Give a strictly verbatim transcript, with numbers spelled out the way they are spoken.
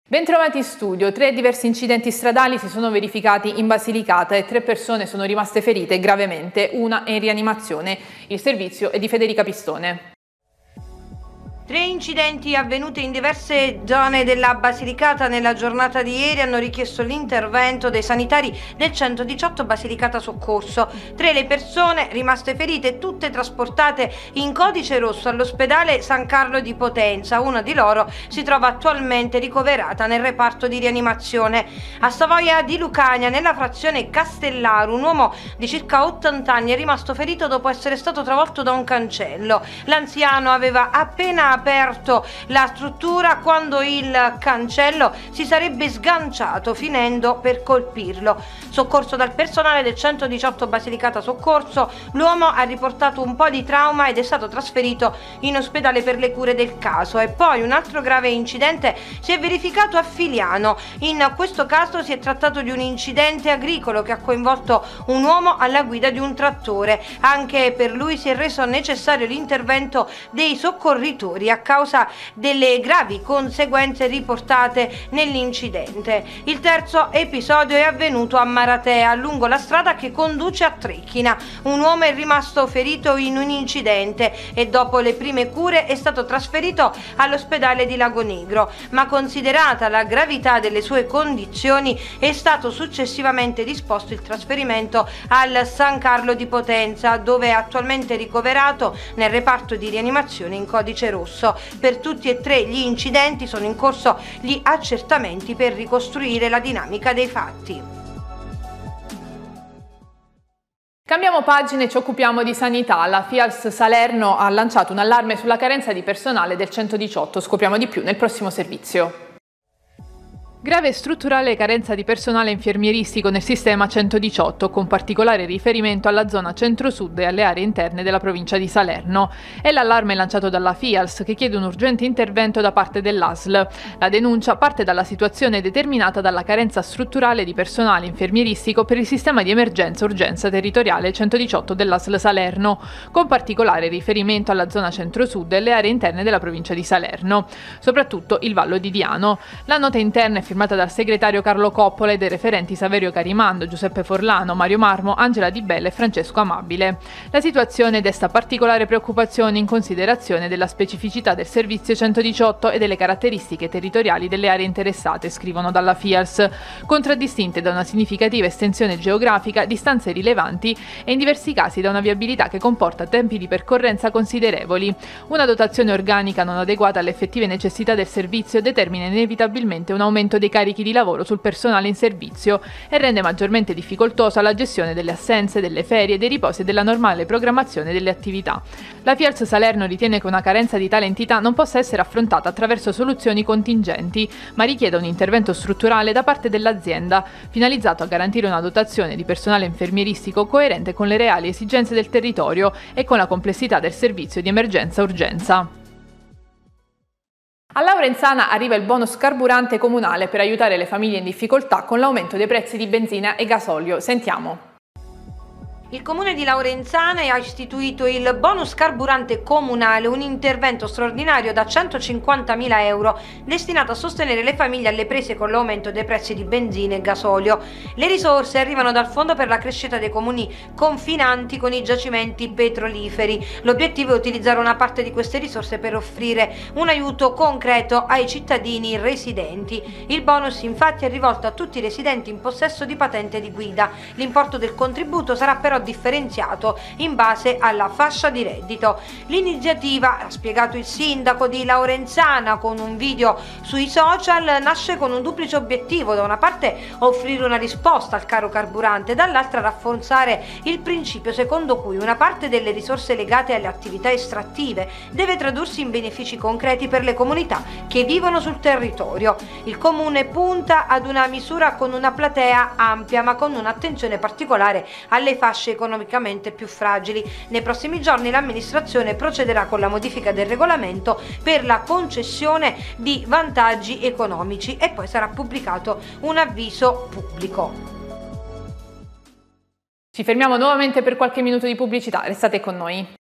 Bentrovati in studio. Tre diversi incidenti stradali si sono verificati in Basilicata e tre persone sono rimaste ferite gravemente, una è in rianimazione. Il servizio è di Federica Pistone. Tre incidenti avvenuti in diverse zone della Basilicata nella giornata di ieri hanno richiesto l'intervento dei sanitari del centodiciotto Basilicata Soccorso. Tre le persone rimaste ferite, tutte trasportate in codice rosso all'ospedale San Carlo di Potenza. Una di loro si trova attualmente ricoverata nel reparto di rianimazione. A Savoia di Lucania, nella frazione Castellaro, un uomo di circa ottanta anni è rimasto ferito dopo essere stato travolto da un cancello. L'anziano aveva appena aperto la struttura quando il cancello si sarebbe sganciato, finendo per colpirlo. Soccorso dal personale del centodiciotto Basilicata Soccorso, l'uomo ha riportato un po' di trauma ed è stato trasferito in ospedale per le cure del caso. E poi un altro grave incidente si è verificato a Filiano. In questo caso si è trattato di un incidente agricolo che ha coinvolto un uomo alla guida di un trattore. Anche per lui si è reso necessario l'intervento dei soccorritori a causa delle gravi conseguenze riportate nell'incidente. Il terzo episodio è avvenuto a Maratea, lungo la strada che conduce a Trecchina. Un uomo è rimasto ferito in un incidente e dopo le prime cure è stato trasferito all'ospedale di Lago Negro, ma considerata la gravità delle sue condizioni è stato successivamente disposto il trasferimento al San Carlo di Potenza, dove è attualmente ricoverato nel reparto di rianimazione in codice rosso. Per tutti e tre gli incidenti sono in corso gli accertamenti per ricostruire la dinamica dei fatti. Cambiamo pagina e ci occupiamo di sanità. La FIALS Salerno ha lanciato un allarme sulla carenza di personale del centodiciotto. Scopriamo di più nel prossimo servizio. Grave e strutturale carenza di personale infermieristico nel sistema centodiciotto, con particolare riferimento alla zona centro-sud e alle aree interne della provincia di Salerno. È l'allarme lanciato dalla FIALS, che chiede un urgente intervento da parte dell'A S L. La denuncia parte dalla situazione determinata dalla carenza strutturale di personale infermieristico per il sistema di emergenza-urgenza territoriale centodiciotto dell'A S L Salerno, con particolare riferimento alla zona centro-sud e alle aree interne della provincia di Salerno, soprattutto il Vallo di Diano. La nota interna è firmata dal segretario Carlo Coppola e dai referenti Saverio Carimando, Giuseppe Forlano, Mario Marmo, Angela Di Bella e Francesco Amabile. La situazione desta particolare preoccupazione in considerazione della specificità del servizio centodiciotto e delle caratteristiche territoriali delle aree interessate, scrivono dalla FIALS, contraddistinte da una significativa estensione geografica, distanze rilevanti e in diversi casi da una viabilità che comporta tempi di percorrenza considerevoli. Una dotazione organica non adeguata alle effettive necessità del servizio determina inevitabilmente un aumento dei carichi di lavoro sul personale in servizio e rende maggiormente difficoltosa la gestione delle assenze, delle ferie, dei riposi e della normale programmazione delle attività. La FIALS Salerno ritiene che una carenza di tale entità non possa essere affrontata attraverso soluzioni contingenti, ma richiede un intervento strutturale da parte dell'azienda, finalizzato a garantire una dotazione di personale infermieristico coerente con le reali esigenze del territorio e con la complessità del servizio di emergenza-urgenza. A Laurenzana arriva il bonus carburante comunale per aiutare le famiglie in difficoltà con l'aumento dei prezzi di benzina e gasolio. Sentiamo. Il comune di Laurenzana ha istituito il bonus carburante comunale, un intervento straordinario da centocinquantamila euro destinato a sostenere le famiglie alle prese con l'aumento dei prezzi di benzina e gasolio. Le risorse arrivano dal Fondo per la crescita dei comuni confinanti con i giacimenti petroliferi. L'obiettivo è utilizzare una parte di queste risorse per offrire un aiuto concreto ai cittadini residenti. Il bonus infatti è rivolto a tutti i residenti in possesso di patente di guida. L'importo del contributo sarà però differenziato in base alla fascia di reddito. L'iniziativa, ha spiegato il sindaco di Laurenzana con un video sui social, nasce con un duplice obiettivo: da una parte offrire una risposta al caro carburante, dall'altra rafforzare il principio secondo cui una parte delle risorse legate alle attività estrattive deve tradursi in benefici concreti per le comunità che vivono sul territorio. Il comune punta ad una misura con una platea ampia, ma con un'attenzione particolare alle fasce economicamente più fragili. Nei prossimi giorni l'amministrazione procederà con la modifica del regolamento per la concessione di vantaggi economici e poi sarà pubblicato un avviso pubblico. Ci fermiamo nuovamente per qualche minuto di pubblicità, restate con noi.